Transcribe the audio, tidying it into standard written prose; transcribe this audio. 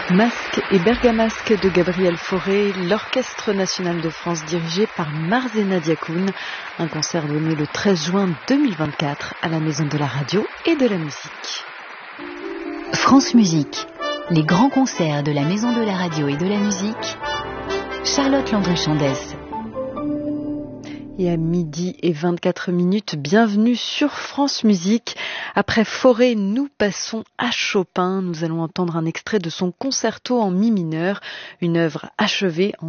Masque et Bergamasque de Gabriel Fauré, l'Orchestre national de France dirigé par Marzena Diacoun. Un concert donné le 13 juin 2024 à la Maison de la Radio et de la Musique. France Musique, les grands concerts de la Maison de la Radio et de la Musique. Charlotte Landru-Chandès. Et à 12h24, bienvenue sur France Musique. Après Fauré, nous passons à Chopin. Nous allons entendre un extrait de son concerto en mi mineur, une œuvre achevée en